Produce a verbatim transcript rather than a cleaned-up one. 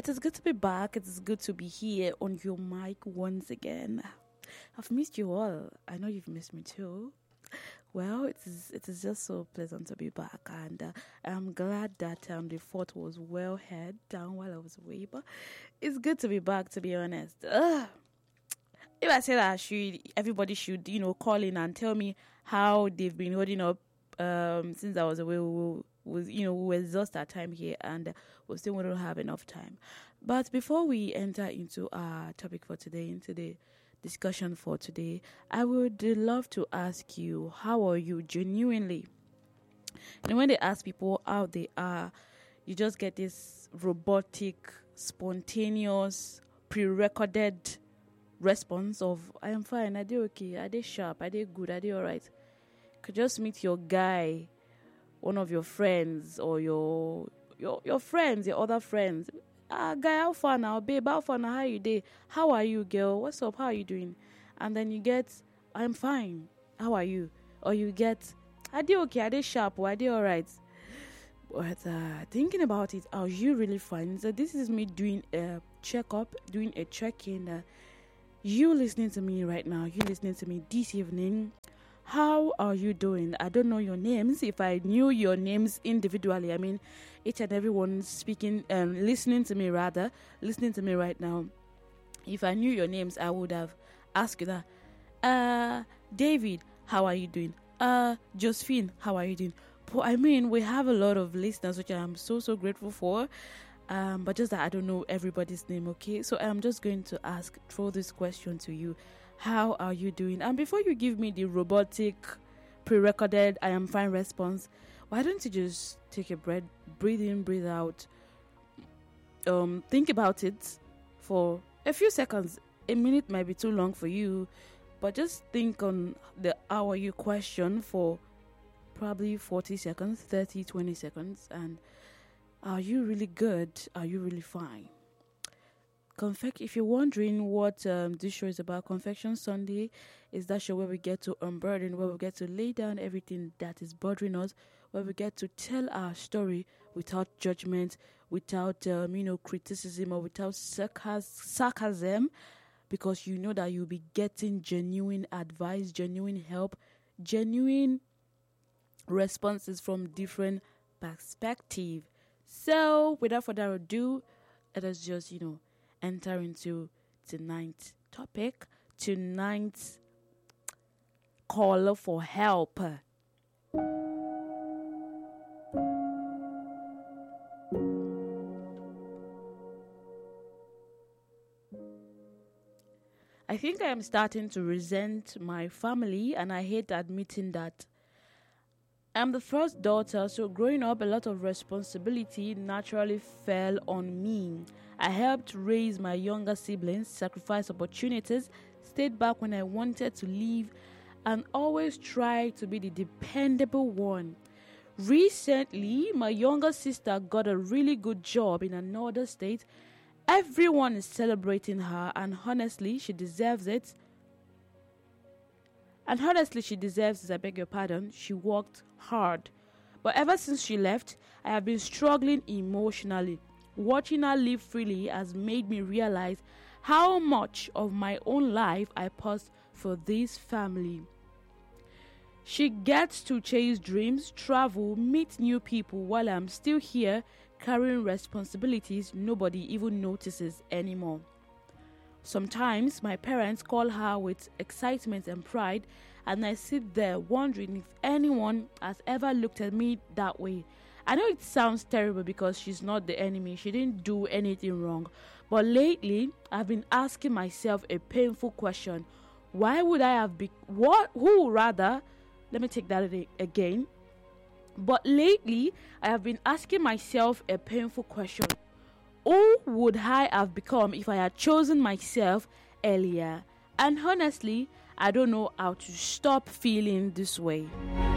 It is good to be back. It is good to be here on your mic once again. I've missed you all. I know you've missed me too. Well, it is it is just so pleasant to be back, and uh, I'm glad that um, the fort was well head down while I was away. But it's good to be back, to be honest. Ugh. If I said I should, everybody should, you know, call in and tell me how they've been holding up um, since I was away. We was you know we exhaust our time here, and uh, we still don't have enough time. But before we enter into our topic for today, into the discussion for today, I would love to ask you, how are you genuinely? And when they ask people how they are, you just get this robotic, spontaneous, pre-recorded response of, I am fine, I did okay, I did sharp, I did good, I did alright. Could just meet your guy, one of your friends, or your your your friends, your other friends. Ah, guy, how far now? Babe, how far now? How you day? How are you, girl? What's up? How are you doing? And then you get, I'm fine. How are you? Or you get, I did okay, I did sharp, or I did alright. But uh, thinking about it, are you really fine? So this is me doing a checkup, doing a check-in. Uh, you listening to me right now, you listening to me this evening. How are you doing? I don't know your names. If I knew your names individually, I mean, each and everyone speaking, um, listening to me rather, listening to me right now. If I knew your names, I would have asked you that. Uh, David, how are you doing? Uh, Josephine, how are you doing? But I mean, we have a lot of listeners, which I'm so, so grateful for. Um, but just that I don't know everybody's name, okay? So I'm just going to ask, throw this question to you. How are you doing? And before you give me the robotic, pre-recorded, I am fine response, why don't you just take a breath, breathe in, breathe out, um, think about it for a few seconds. A minute might be too long for you, but just think on the how are you question for probably forty seconds, thirty, twenty seconds, and are you really good? Are you really fine? Confec- if you're wondering what um, this show is about, Confection Sunday is that show where we get to unburden, where we get to lay down everything that is bothering us, where we get to tell our story without judgment, without um, you know criticism, or without sarcas- sarcasm, because you know that you'll be getting genuine advice, genuine help, genuine responses from different perspectives. So, without further ado, let us just, you know, enter into tonight's topic, tonight's call for help. I think I am starting to resent my family, and I hate admitting that. I'm the first daughter, so growing up, a lot of responsibility naturally fell on me. I helped raise my younger siblings, sacrificed opportunities, stayed back when I wanted to leave, and always tried to be the dependable one. Recently, my younger sister got a really good job in another state. Everyone is celebrating her, and honestly, she deserves it. And honestly, she deserves it, I beg your pardon. She worked hard. But ever since she left, I have been struggling emotionally. Watching her live freely has made me realize how much of my own life I paused for this family. She gets to chase dreams, travel, meet new people while I'm still here carrying responsibilities nobody even notices anymore. Sometimes my parents call her with excitement and pride, and I sit there wondering if anyone has ever looked at me that way. I know it sounds terrible because she's not the enemy. She didn't do anything wrong. But lately, I've been asking myself a painful question. Why would I have been... What? Who rather? Let me take that again. But lately, I have been asking myself a painful question. Who would I have become if I had chosen myself earlier? And honestly, I don't know how to stop feeling this way.